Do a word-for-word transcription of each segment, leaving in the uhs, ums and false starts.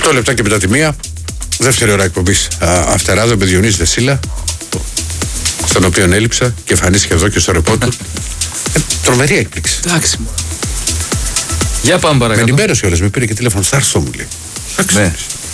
οκτώ λεπτά και μετά τη μία. Δεύτερη ώρα εκπομπής Αυτεράδο με Διονύση Δεσίλα, στον οποίο έλειψα και εμφανίστηκε εδώ και στο ρεπό του. ε, τρομερή έκπληξη. Εντάξει. Για πάμε παρακάτω. Με ενημέρωσε όλες, με πήρε και τηλέφωνο. Θα έρθω, μου λέει. Ναι.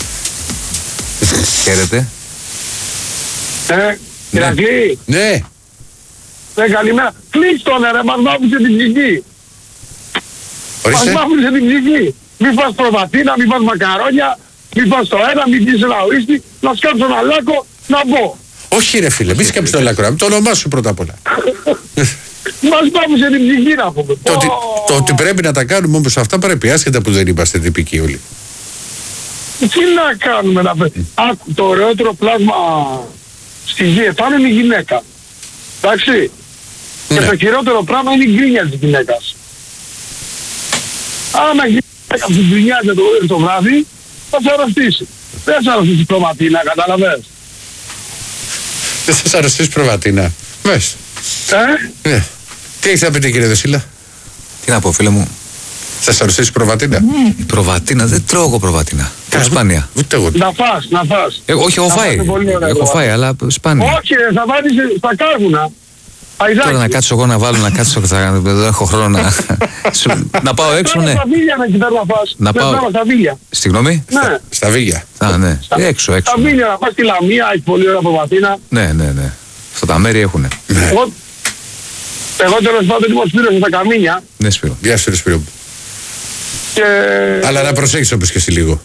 Χαίρετε. Ε, Ηρακλή. Ναι. Ναι, καλημέρα. Κλείστον ρε, μας μάφησε την ψυχή. Μας μάφησε την ψυχή. Μη φας προβατίνα, μη φας μακαρόνια, μη φας το ένα, μη πεις ένα ουίστι, να σκάψω ένα λάκκο, να μπω. Όχι ρε φίλε, μη σκάψεις το λάκκο, το όνομά σου πρώτα απ' όλα. Μας μάφησε την ψυχή να πούμε. Το ότι, το ότι πρέπει να τα κάνουμε όμως αυτά πρέπει, άσχετα που δεν είμαστε τυπικοί όλοι. Τι να κάνουμε να πούμε. Άκου, το ωραιότερο πλάσμα στη γη επάνω είναι η γυναίκα. Εντάξει. Ναι. Και το χειρότερο πράγμα είναι η γκρίνια της γυναίκας. Άμα η γυναίκα που γκρινιάζει το, το βράδυ, θα σε αρρωστήσει. Δεν σε αρρωστήσει προβατίνα, καταλαβες. Δεν θα σας αρρωστήσει προβατίνα. Μες. Ε? Ναι. Τι έχεις να πείτε κύριε Δεσίλα? Τι να πω φίλε μου. Θα σας αρρωστήσει προβατίνα? Mm. Η προβατίνα, δεν τρώω εγώ προβατίνα. Καλά, σπάνια. Ούτε εγώ. Να φας, να φας. Ε, όχι, έχω φάει. Έχω φάει, αλλά σπάνια. Όχι, θα βάλεις στα κάρβουνα. Αϊδάκι. Τώρα να κάτσω εγώ να βάλω, να κάτσω, θα, δεν έχω χρόνο να, να πάω έξω, ναι. Στα βίλια να κοιτάς να φας. Να πάω. Στα βίλια. Συγγνώμη. Ναι. Στα Βίγια. Α, ναι. Στα, έξω, έξω. Στα βίλια να πας στη Λαμία, έχει πολύ ωραία προβατίνα. Ναι, ναι, ναι. Αυτά τα μέρη έχουνε. Ναι. Εγώ, εγώ τέλος πάντων είμαι ο Σπύρος στα Καμίνια. Ναι, Σπύρο. Γεια σου ρε Σπύρο. Και... Αλλά να προσέχεις όπως και εσύ λίγο.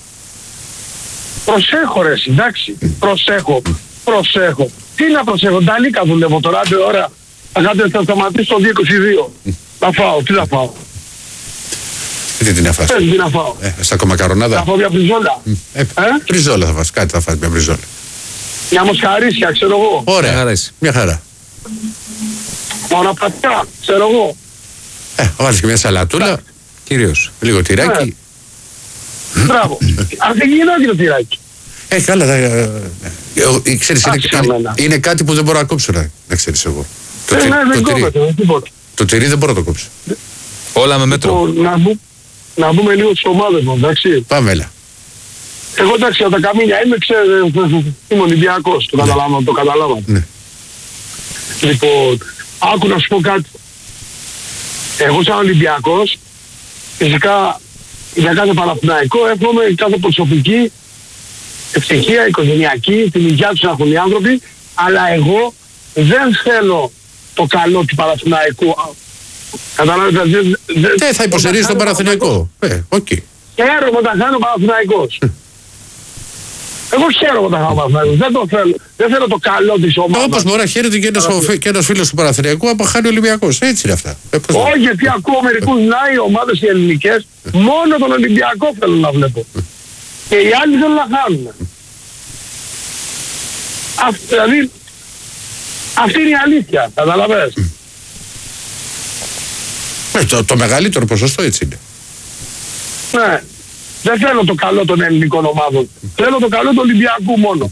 Προσέχω ρε, εντάξει. Προσέχω. Προσέχω. Τι να προσέχω, Νταλίκα δουλεύω τώρα, άντε ώρα. Αγάπη θα σταματήσω το δύο είκοσι δύο. Να φάω, τι να φάω. Τι τι να φας? Πες τι να φάω. Ε, στα κομμακαρονάδα. Να φάω μια μπριζόλα. Ε, μπριζόλα θα φας, κάτι θα φας, μια μπριζόλα. Μια μοσχαρίσια, ξέρω εγώ. Ωραία, Μια χαρά είσαι. μια χαρά. Μοναπατιά, ξέρω εγώ. Ε, βάλεις και μια σαλατούλα, Κυρίως. λίγο τυράκι. Μπράβο. Αν δεν γίνει το τυράκι. Ε, καλά, ε, ε, ε, ξέρεις, είναι, Άξια είναι, μένα. είναι κάτι που δεν μπορώ να κόψω, να, να ξέρεις εγώ. Το, Ε, τι- ναι, το, δεν τυρί, κόβεται, τίποτα. το τυρί δεν μπορώ να το κόψω. Όλα με μέτρο. Λοιπόν, να, μπου, να μπούμε λίγο στις ομάδες μας, εντάξει. Πάμε, έλα. Εγώ εντάξει από τα Καμίνια είμαι, ξέρω, είμαι Ολυμπιακός, το καταλάβαμε, το καταλάβαμε. Ναι. Λοιπόν, άκου να σου πω κάτι. Εγώ σαν Ολυμπιακός, φυσικά για κάθε Παναθηναϊκό εύχομαι κάθε προσωπική ευτυχία, οικογενειακή, την υγεία τους να έχουν οι άνθρωποι, αλλά εγώ δεν θέλω το καλό του Παναθηναϊκού. Καταλάβετε, δεν... Ε, θα υποστηρίζεις τον Παναθηναϊκό. Ε, οκ. Χαίρομαι όταν χάνω ο Παναθηναϊκός. Εγώ χαίρομαι όταν χάνω ο Παναθηναϊκός. Δεν το θέλω. Δεν θέλω το καλό της ομάδας. Όπως μπορεί να χαίρεται και ένας, ο- και ένας φίλος του Παναθηναϊκού άμα χάνει ο Ολυμπιακός. Έτσι είναι αυτά. Ε, πώς να- Όχι, γιατί ακούω μερικούς να οι ομάδες οι ελληνικές μόνο τον Ολυμπιακό θέλουν να βλέπω. Και οι άλλοι θέλουν να χάνουν. Αυ- Δηλαδή, αυτή είναι η αλήθεια. Καταλαβες. Ε, το, το μεγαλύτερο ποσοστό έτσι είναι. Ναι. Δεν θέλω το καλό των ελληνικών ομάδων. Θέλω το καλό του Ολυμπιακού μόνο.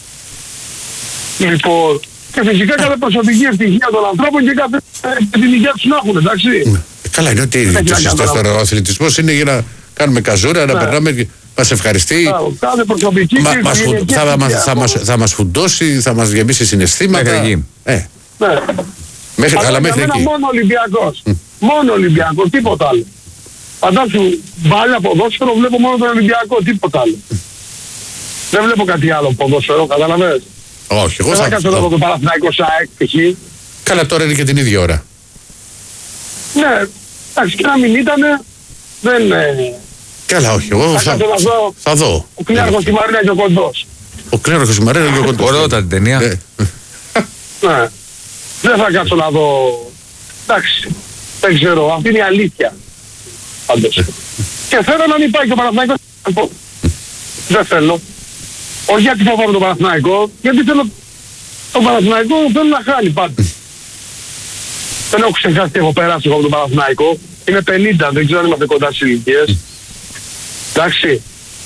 Λοιπόν, και φυσικά κάθε προσωπική ευτυχία των ανθρώπων και κάθε και την υγεία τους να έχουν, εντάξει. Ε, καλά, είναι ότι Έχει να το κάνει συστός τώρα. τώρα, ο αθλητισμός είναι για να κάνουμε καζούρα, να Ναι. περνάμε, μας ευχαριστεί. Μπράβο, κάθε προσωπική Μα, και μας, φου- οικογενειακή θα, μας, ευτυχία. θα, μας, θα μας φουντώσει, θα μας γεμίσει συναισθήματα. Μέχρι εκεί. Ε, Ναι. μέχρι, αλλά για μέχρι μένα εκεί. μόνο Ολυμπιακός. Μόνο Ολυμπιακός, τίποτα άλλο. Φαντάσου, μπάλια ποδόσφαιρο βλέπω μόνο τον Ολυμπιακό, τίποτα άλλο. Δεν βλέπω κάτι άλλο ποδόσφαιρο, καταλαβαίνεις. Όχι, εγώ Δεν θα θα... κάτσω να δω το Παναθηναϊκό ΣΑΕΚ π.χ. Καλά, τώρα είναι και την ίδια ώρα. Ναι, εντάξει, και να μην ήτανε, δεν... ε, Καλά, όχι, εγώ Θα θα, κάτσω να δω θα δω. ο Κλέαρχος στη Μαρίνα και ο Κοντός. Ο Κλέαρχος στη Μαρίνα και ο Κοντός. Ωραιότατη ταινία. Ναι. Ναι. Δεν θα κάτσω να δω... Εντάξει, δεν ξέρω, αυτή είναι η αλήθεια. Πάντως. Και θέλω να μην πάει και ο Παναθηναϊκός. Δεν θέλω. Όχι γιατί φοβάμαι τον Παναθηναϊκό, γιατί θέλω... τον Παναθηναϊκό θέλω να χάνει πάντα. Δεν έχω ξεχάσει τι έχω περάσει εγώ από τον Παναθηναϊκό. Είμαι πενήντα, δεν ξέρω αν είμαστε κοντά στις ηλικίες. Εντάξει.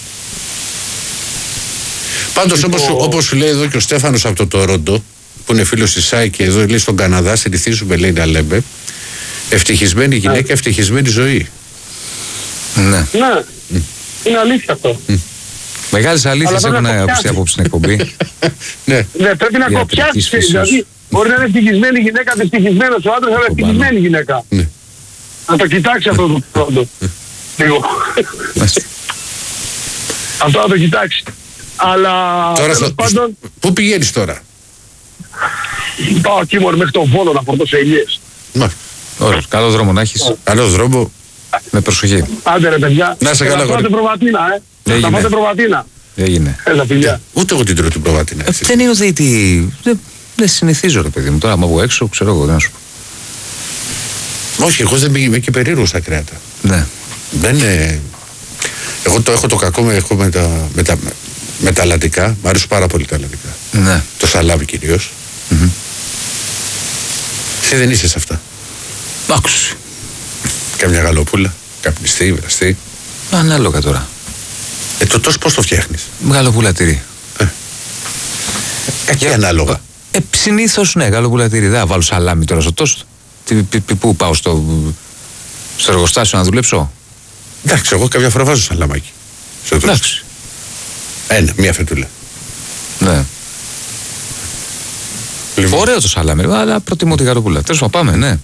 Πάντως όπως, Λοιπόν. όπως σου λέει εδώ και ο Στέφανος από το Τορόντο, που είναι φίλος της ΣΑΙ και εδώ λέει στον Καναδά, συνηθίζουμε λέει να λέμε, ευτυχισμένη γυναίκα, ευτυχισμένη ζωή. Ναι. Ναι, είναι αλήθεια αυτό. Μεγάλες αλήθειες Αλλά έχουν πρέπει να ακουστεί απόψε στην εκπομπή. Ναι. Ναι, πρέπει να Για κοπιάσει. ατρικής φύσεως. Δηλαδή, μπορεί να είναι ευτυχισμένη γυναίκα, δυστυχισμένος ο άντρας, αλλά Κομπάνω. ευτυχισμένη γυναίκα. Ναι. Να το κοιτάξει αυτό το πρώτο. Λίγο. Μάλιστα. Αυτό να το κοιτάξει. Αλλά Τώρα τέλος στο... πάντων Πού πηγαίνεις τώρα? πάω εκεί μόνο μέχρι τον Βόλο να φορτώσω ελιές. Μα, Ωραία, καλό δρόμο να έχεις. καλό δρόμο. Με προσοχή. Άντε ρε παιδιά. Να είστε Και καλά, να φάτε γόρι. προβατίνα, ε. Έγινε. Να φάτε προβατίνα. Έγινε. Έλα παιδιά. Ούτε εγώ την τρώω την προβατίνα. Ε, δεν είναι ότι. τι- Δεν, δεν συνηθίζω, ρε παιδί μου. Τώρα, άμα βγω έξω, ξέρω εγώ, δεν να σου πω. Όχι, εγώ δεν είμαι και περίεργος στα κρέατα. Ναι. Δεν είναι... Εγώ το έχω το κακό με, έχω με, τα, με, τα, με τα αλλαντικά. Μ' αρέσουν πάρα πολύ τα αλλαντικά. Ναι. Το σαλάμι κυρίως. Μμμ. Εσύ δεν είσαι σε αυτά. Άκουσε. Καμιά γαλοπούλα, καπνιστή, βραστή. Ανάλογα τώρα. Ε, το τόσο πώς το φτιάχνεις? Γαλοπούλα τυρί. Κακή ανάλογα. Ε, συνήθως ναι, γαλοπούλα τυρί. Δεν θα βάλω σαλάμι τώρα στο τόστ. Τι, πι- πι- πού πάω στο, στο εργοστάσιο να δουλέψω. Εντάξει, εγώ κάποια φορά βάζω σαλαμάκι. Στο τόστ. Εντάξει. Ένα, μία φετούλα. Ναι. Λοιπόν, Ωραίο το σαλάμι, αλλά προτιμώ τη γαλοπούλα. Τέλος πάντων, πάμε, ναι.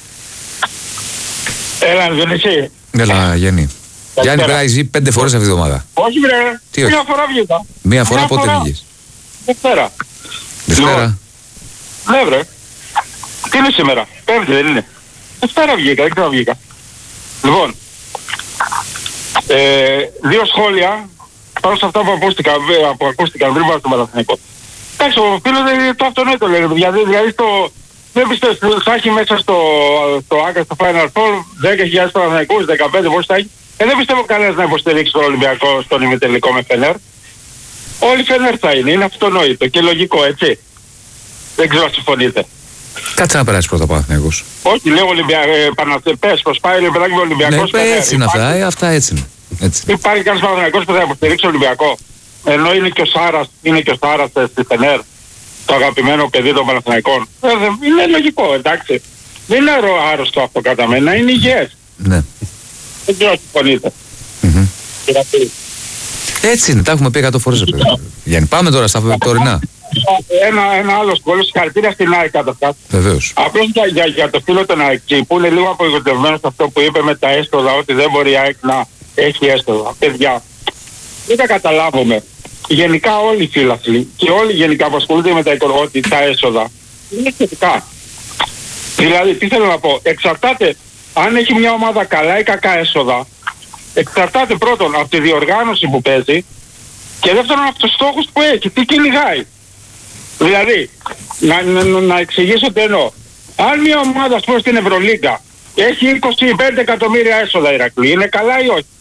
Έλα Διονύση. Έλα, Γιάννη. Γιάννη, βράζει πέντε φορές αυτή τη βδομάδα. Όχι βρε. Τι όχι? Μια φορά βγήκα. Μία φορά Μια πότε φορά. βγήκες? Δευτέρα. Δευτέρα. Ναι βρε. Τι είναι σήμερα? Πέμπτη δεν είναι? Δευτέρα βγήκα, δεν ξέρω βγήκα. Λοιπόν. Ε, δύο σχόλια πάνω σε αυτά που ακούστηκαν, βέ- που ακούστηκαν πριν πάω στο Παναθηναϊκό. Εντάξει, ο φίλος δεν- το αυτονόητο λέει, δηλαδή, δηλαδή το, δεν πιστεύεις, θα έχει μέσα στο, στο Άκα, στο Final Four, δέκα χιλιάδες Παναθηναϊκούς, δεκαπέντε πώς θα έχει. Ε, δεν πιστεύω κανένας να υποστηρίξει τον Ολυμπιακό στον ημιτελικό με Φενέρ. Όλοι Φενέρ θα είναι, είναι αυτονόητο και λογικό, έτσι. Δεν ξέρω αν συμφωνείτε. Κάτσε να περάσει πρώτα ο Παναθηναϊκός. Όχι, λέω Ολυμπιακό, ε, Παναθηναϊκός, πως πάει Ολυμπιακό με Ναι, Ολυμπιακός Φενέρ. έτσι είναι αυτά. Ε, αυτά έτσι είναι. Έτσι. Υπάρχει κανένας Παναθηναϊκός που θα υποστηρίξει Ολυμπιακό. Ενώ είναι και ο Σάρας, είναι και ο Σάρας ε, στη Φενέρ, το αγαπημένο παιδί των Παναθηναϊκών. Ε, δεν- είναι λογικό, εντάξει. Δεν είναι αρρω- άρρωστο αυτό κατά μένα, είναι υγιές. Ναι. Δεν ξέρω αν συμφωνείτε. Μμμ. Δηλαδή, Έτσι είναι, τα έχουμε πει εκατό φορές. ρε παιδί. Γιάννη, πάμε τώρα στα τωρινά. Ένα, ένα άλλο σχόλιο, συγχαρητήρια στην ΑΕΚ καταρχάς. Βεβαίως. Απλώς για, για, για το φίλο των ΑΕΚ που είναι λίγο απογοητευμένο σε αυτό που είπε με τα έσοδα, ότι δεν μπορεί η ΑΕΚ να έχει έσοδα. Παιδιά, δεν τα καταλάβουμε. Γενικά όλοι οι φίλαθλοι και όλοι γενικά που ασχολούνται με τα οικονομικά, τα έσοδα, είναι σχετικά. Δηλαδή, τι θέλω να πω, εξαρτάται αν έχει μια ομάδα καλά ή κακά έσοδα, εξαρτάται πρώτον από τη διοργάνωση που παίζει και δεύτερον από τους στόχους που έχει, τι κυνηγάει. Δηλαδή, να, να, να εξηγήσω τι εννοώ. Αν μια ομάδα, ας πούμε, στην Ευρωλίγκα έχει είκοσι πέντε εκατομμύρια έσοδα Ηρακλή, είναι καλά ή όχι?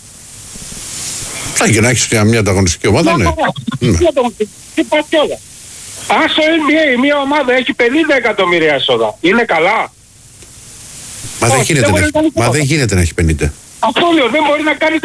θα και να έχεις μια, μια ανταγωνιστική ομάδα, ναι. Ναι. Τι πάει κιόλα. Αν στο N B A μια ομάδα έχει πενήντα εκατομμύρια έσοδα, είναι καλά? Μα δεν Όχι, γίνεται δεν να μπορεί έχει- να κάνει Μα τίποτα. δεν γίνεται να έχει πενήντα. Αυτό λέω, δεν μπορεί να κάνει